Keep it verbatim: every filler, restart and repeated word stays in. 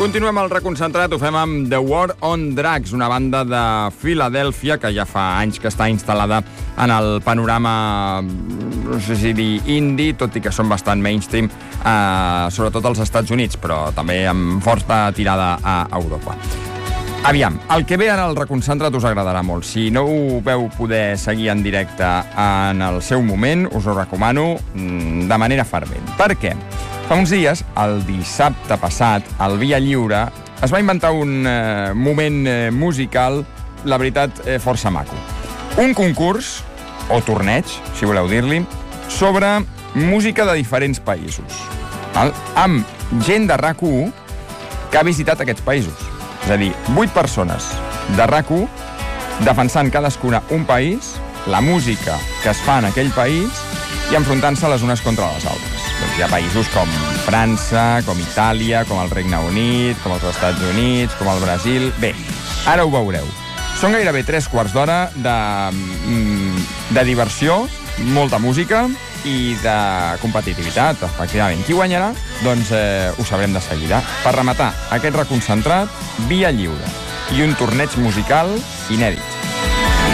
Continuem el reconcentrat, ho fem amb The War on Drugs, una banda de Filadèlfia que ja fa anys que està instal·lada en el panorama, no sé si dir indie, tot i que són bastant mainstream, eh, sobretot als Estats Units, però també amb forta tirada a Europa. Aviam, el que ve ara al reconcentrat us agradarà molt. Si no ho veu poder seguir en directe en el seu moment, us ho recomano de manera fervent. Per què? Fa uns dies, el dissabte passat, al Via Lliure, es va inventar un eh, moment eh, musical, la veritat, eh, força maco. Un concurs, o torneig, si voleu dir-li, sobre música de diferents països, val? Amb gent de RAC u que ha visitat aquests països. És a dir, vuit persones de RAC u defensant cadascuna un país, la música que es fa en aquell país i enfrontant-se les unes contra les altres. Doncs hi ha països com França, com Itàlia, com el Regne Unit, com els Estats Units, com el Brasil... Bé, ara ho veureu. Són gairebé tres quarts d'hora de, de diversió, molta música i de competitivitat, efectivament. Qui guanyarà? Doncs eh, ho sabrem de seguida. Per rematar aquest reconcentrat, Via Lliure i un torneig musical inèdit.